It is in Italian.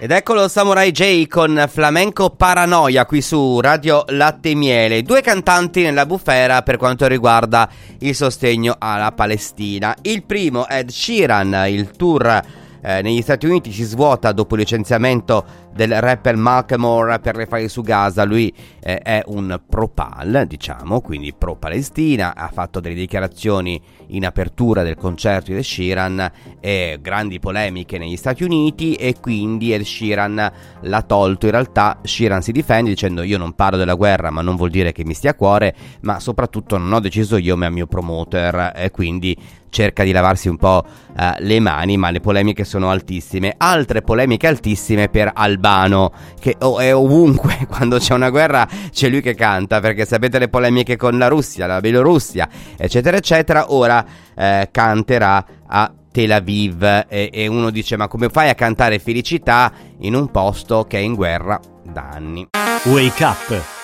Ed eccolo Samurai J con Flamenco Paranoia qui su Radio Latte e Miele. Due cantanti nella bufera per quanto riguarda il sostegno alla Palestina. Il primo Ed Sheeran, il tour negli Stati Uniti si svuota dopo il licenziamento del rapper Macklemore per le fai su Gaza. Lui è un pro-Pal, diciamo, quindi pro-Palestina. Ha fatto delle dichiarazioni in apertura del concerto di Ed Sheeran e grandi polemiche negli Stati Uniti, e quindi Ed Sheeran l'ha tolto. In realtà Sheeran si difende dicendo: io non parlo della guerra, ma non vuol dire che mi stia a cuore, ma soprattutto non ho deciso io ma il mio promoter, e quindi cerca di lavarsi un po' le mani, ma le polemiche sono altissime. Altre polemiche altissime per Albano, che è ovunque quando c'è una guerra c'è lui che canta, perché sapete le polemiche con la Russia, la Bielorussia, eccetera eccetera. Ora canterà a Tel Aviv, e uno dice: ma come fai a cantare felicità in un posto che è in guerra da anni? Wake Up